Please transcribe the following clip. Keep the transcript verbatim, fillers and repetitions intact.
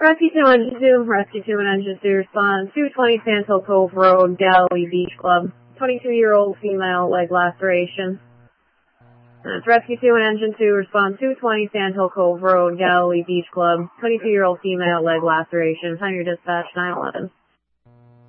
Rescue two, Engine two, Rescue two and Engine two respond. two twenty Sandhill Cove Road, Galilee Beach Club. twenty-two-year-old female, leg laceration. That's Rescue two and Engine two respond. two twenty Sandhill Cove Road, Galilee Beach Club. twenty-two-year-old female, leg laceration. Time your dispatch, nine eleven.